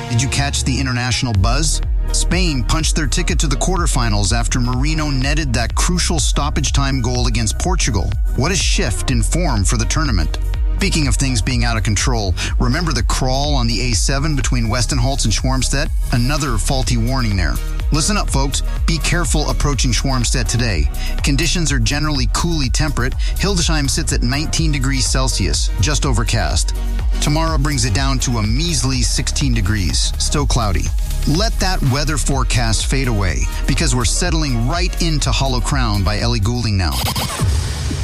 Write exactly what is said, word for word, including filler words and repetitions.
Did you catch the international buzz? Spain punched their ticket to the quarterfinals after Marino netted that crucial stoppage time goal against Portugal. What a shift in form for the tournament. Speaking of things being out of control, remember the crawl on the A seven between Westenholz and Schwarmstedt? Another faulty warning there. Listen up, folks. Be careful approaching Schwarmstedt today. Conditions are generally coolly temperate. Hildesheim sits at nineteen degrees Celsius, just overcast. Tomorrow brings it down to a measly sixteen degrees, still cloudy. Let that weather forecast fade away, because we're settling right into Hollow Crown by Ellie Goulding now.